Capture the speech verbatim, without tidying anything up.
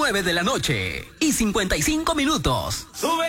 nueve de la noche y cincuenta y cinco minutos. Sube